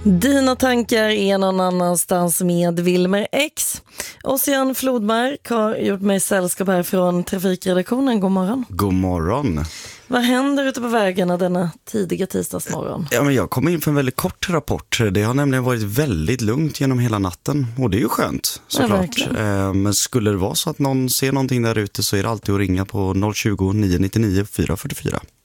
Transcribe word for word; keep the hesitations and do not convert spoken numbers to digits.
Dina tankar är någon annanstans med Wilmer X. Ossian Flodmark har gjort mig sällskap här från trafikredaktionen. God morgon. God morgon. Vad händer ute på vägarna denna tidiga tisdagsmorgon? Ja, men jag kom in för en väldigt kort rapport. Det har nämligen varit väldigt lugnt genom hela natten. Och det är ju skönt, såklart. Ja, men skulle det vara så att någon ser någonting där ute så är det alltid att ringa på noll tjugo, nio nio nio, fyra fyra fyra.